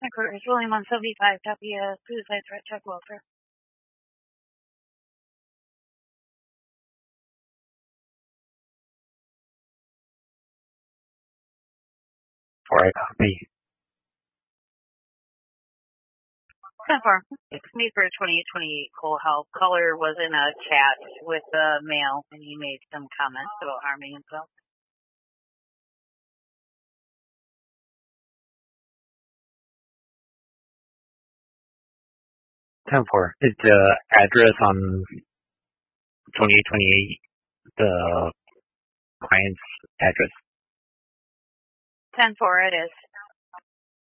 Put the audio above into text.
Headquarters, William 175, copy a suicide threat, check welfare. All right, copy. 10-4. It's me for 2828 Cole Health. Caller was in a chat with a male, and he made some comments about harming himself. Ten four. Is the address on 2828 the client's address? 10-4, it is.